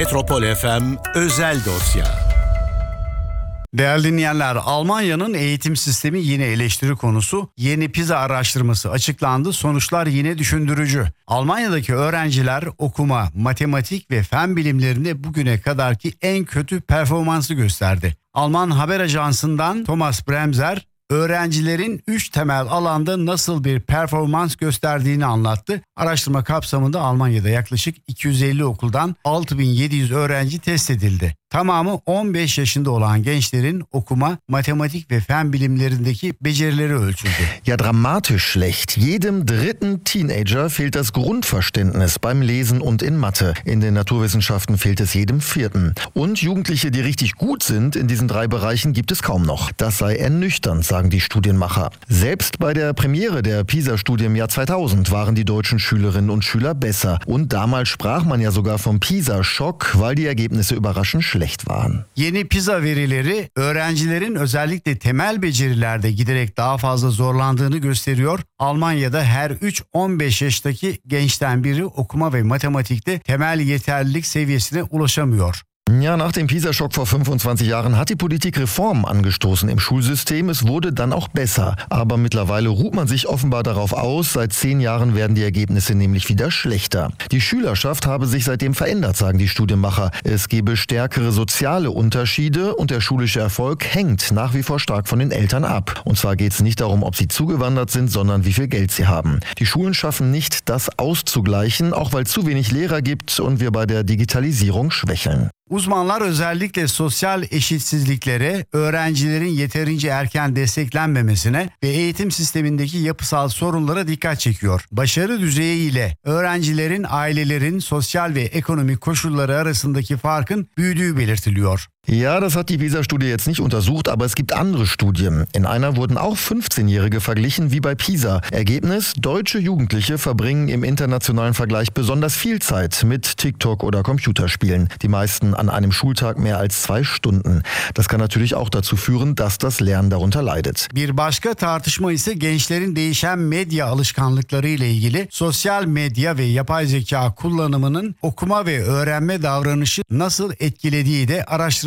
Metropol FM Özel Dosya. Değerli dinleyenler, Almanya'nın eğitim sistemi yine eleştiri konusu. Yeni PISA araştırması açıklandı. Sonuçlar yine düşündürücü. Almanya'daki öğrenciler okuma, matematik ve fen bilimlerinde bugüne kadarki en kötü performansı gösterdi. Alman haber ajansından Thomas Bremser, öğrencilerin 3 temel alanda nasıl bir performans gösterdiğini anlattı. Araştırma kapsamında Almanya'da yaklaşık 250 okuldan 6700 öğrenci test edildi. Tamamı 15 yaşında olan gençlerin okuma, matematik ve fen bilimlerindeki becerileri ölçüldü. Ja, dramatisch schlecht. Jedem dritten Teenager fehlt das Grundverständnis beim Lesen und in Mathe. In den Naturwissenschaften fehlt es jedem vierten. Und Jugendliche, die richtig gut sind in diesen 3 Bereichen, gibt es kaum noch. Das sei ernüchternd, sagen die Studienmacher. Selbst bei der Premiere der PISA-Studie im Jahr 2000 waren die deutschen Schülerinnen und Schüler besser. Und damals sprach man ja sogar vom PISA-Schock, weil die Ergebnisse überraschend schlecht waren. Yeni PISA verileri öğrencilerin özellikle temel becerilerde giderek daha fazla zorlandığını gösteriyor. Almanya'da her 3-15 yaştaki gençten biri okuma ve matematikte temel yeterlilik seviyesine ulaşamıyor. Ja, nach dem PISA-Schock vor 25 Jahren hat die Politik Reformen angestoßen im Schulsystem. Es wurde dann auch besser. Aber mittlerweile ruht man sich offenbar darauf aus. Seit 10 Jahren werden die Ergebnisse nämlich wieder schlechter. Die Schülerschaft habe sich seitdem verändert, sagen die Studienmacher. Es gebe stärkere soziale Unterschiede und der schulische Erfolg hängt nach wie vor stark von den Eltern ab. Und zwar geht es nicht darum, ob sie zugewandert sind, sondern wie viel Geld sie haben. Die Schulen schaffen nicht, das auszugleichen, auch weil zu wenig Lehrer gibt und wir bei der Digitalisierung schwächeln. Uzmanlar özellikle sosyal eşitsizliklere, öğrencilerin yeterince erken desteklenmemesine ve eğitim sistemindeki yapısal sorunlara dikkat çekiyor. Başarı düzeyi ile öğrencilerin, ailelerin sosyal ve ekonomik koşulları arasındaki farkın büyüdüğü belirtiliyor. Ja, das hat die PISA-Studie jetzt nicht untersucht, aber es gibt andere Studien. In einer wurden auch 15-Jährige verglichen wie bei PISA. Ergebnis: Deutsche Jugendliche verbringen im internationalen Vergleich besonders viel Zeit mit TikTok oder Computerspielen. Die meisten an einem Schultag mehr als 2 Stunden. Das kann natürlich auch dazu führen, dass das Lernen darunter leidet. Bir başka tartışma ise gençlerin değişen medya alışkanlıkları ile ilgili. Sosyal medya ve yapay zeka kullanımının okuma ve öğrenme davranışı nasıl etkilediği de araştırılıyor.